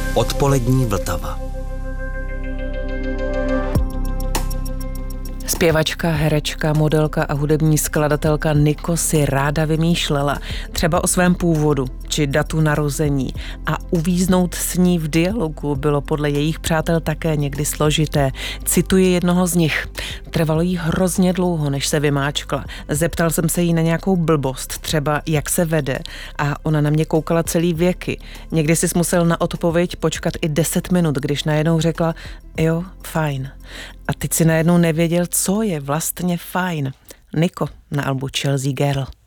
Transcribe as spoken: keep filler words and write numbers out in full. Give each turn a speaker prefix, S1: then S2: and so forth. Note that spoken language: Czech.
S1: Odpolední Vltava.
S2: Zpěvačka, herečka, modelka a hudební skladatelka Niko si ráda vymýšlela třeba o svém původu či datu narození a uvíznout s ní v dialogu bylo podle jejich přátel také někdy složité. Cituji jednoho z nich. Trvalo jí hrozně dlouho, než se vymáčkla. Zeptal jsem se jí na nějakou blbost, třeba jak se vede, a ona na mě koukala celý věky. Někdy si musel na odpověď počkat i deset minut, když najednou řekla jo, fajn. A teď si najednou nevěděl, co je vlastně fajn. Niko na albu Chelsea Girl.